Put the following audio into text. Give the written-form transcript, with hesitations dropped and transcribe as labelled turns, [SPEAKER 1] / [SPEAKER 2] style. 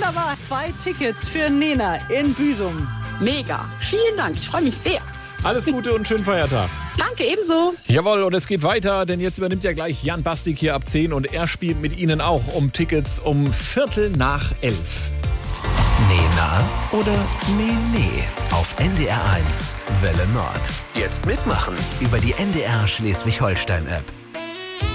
[SPEAKER 1] Wunderbar, 2 Tickets für Nena in Büsum.
[SPEAKER 2] Mega. Vielen Dank. Ich freue mich sehr.
[SPEAKER 3] Alles Gute und schönen Feiertag.
[SPEAKER 2] Danke, ebenso.
[SPEAKER 3] Jawohl, und es geht weiter, denn jetzt übernimmt ja gleich Jan Bastik hier ab 10 und er spielt mit Ihnen auch um Tickets um 11:15.
[SPEAKER 4] Nena oder Nee auf NDR 1 Welle Nord. Jetzt mitmachen über die NDR Schleswig-Holstein-App.